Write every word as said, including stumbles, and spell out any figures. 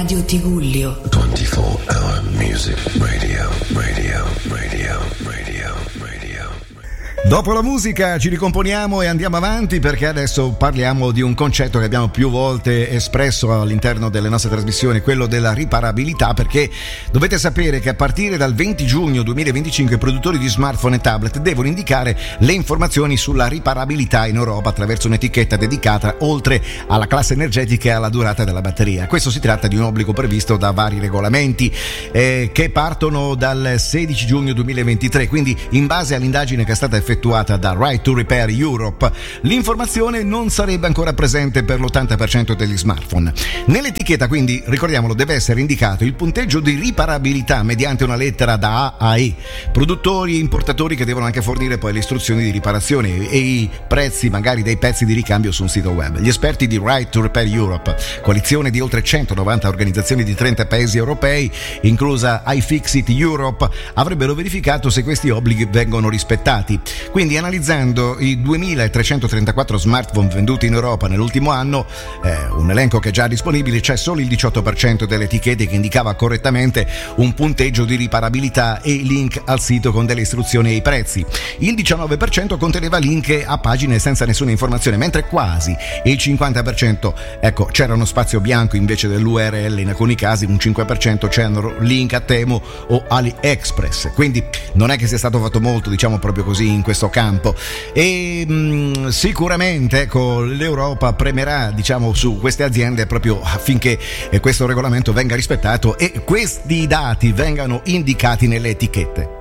Radio Tigullio. ventiquattro hour music radio, radio, radio, radio, radio. Dopo la musica ci ricomponiamo e andiamo avanti, perché adesso parliamo di un concetto che abbiamo più volte espresso all'interno delle nostre trasmissioni, quello della riparabilità, perché dovete sapere che a partire dal venti giugno duemilaventicinque i produttori di smartphone e tablet devono indicare le informazioni sulla riparabilità in Europa attraverso un'etichetta dedicata oltre alla classe energetica e alla durata della batteria. Questo si tratta di un obbligo previsto da vari regolamenti eh, che partono dal sedici giugno duemilaventitré, quindi in base all'indagine che è stata effettuata da Right to Repair Europe, l'informazione non sarebbe ancora presente per l'ottanta per cento degli smartphone. Nell'etichetta, quindi, ricordiamolo, deve essere indicato il punteggio di riparabilità mediante una lettera da A a E. Produttori e importatori che devono anche fornire poi le istruzioni di riparazione e i prezzi magari dei pezzi di ricambio su un sito web. Gli esperti di Right to Repair Europe, coalizione di oltre centonovanta organizzazioni di trenta paesi europei, inclusa iFixit Europe, avrebbero verificato se questi obblighi vengono rispettati. Quindi, analizzando i duemilatrecentotrentaquattro smartphone venduti in Europa nell'ultimo anno, eh, un elenco che è già disponibile, c'è solo il diciotto per cento delle etichette che indicava correttamente un punteggio di riparabilità e link al sito con delle istruzioni e i prezzi. Il diciannove per cento conteneva link a pagine senza nessuna informazione, mentre quasi il cinquanta per cento, ecco, c'era uno spazio bianco invece dell'U R L, in alcuni casi un cinque per cento c'erano link a Temu o AliExpress. Quindi non è che sia stato fatto molto, diciamo proprio così, in questo campo, e mh, sicuramente ecco, l'Europa premerà, diciamo, su queste aziende proprio affinché eh, questo regolamento venga rispettato e questi dati vengano indicati nelle etichette.